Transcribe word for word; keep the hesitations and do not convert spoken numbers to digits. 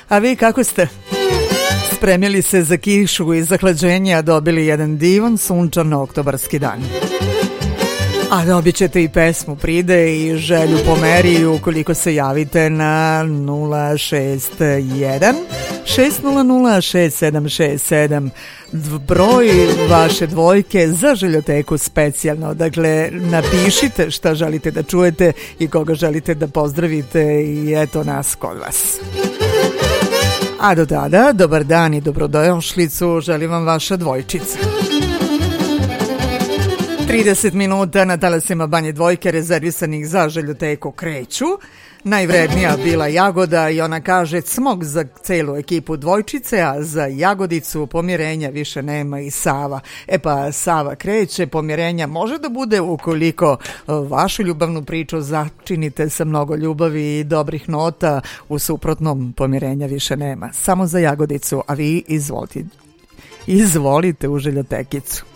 A vi kako ste? Spremili se za kišu i zahlađenje, a dobili jedan divan sunčan oktobarski dan. A dobit ćete i pesmu Pride i želju po meri ukoliko se javite na nula šest jedan šest nula nula šest sedam šest sedam, broj vaše dvojke za željoteku specijalno. Dakle, napišite šta želite da čujete i koga želite da pozdravite i eto nas kod vas. A do tada, dobar dan i dobrodošlicu želim vam vaša dvojčica. trideset minuta na talasima Banje Dvojke rezervisanih za željoteku kreću. Najvrednija bila Jagoda i ona kaže cmog za celu ekipu dvojčice, a za Jagodicu pomirenja više nema i Sava. E pa Sava kreće, pomirenja može da bude ukoliko vašu ljubavnu priču začinite sa mnogo ljubavi i dobrih nota, u suprotnom pomirenja više nema. Samo za Jagodicu, a vi izvolite, izvolite u željotekicu.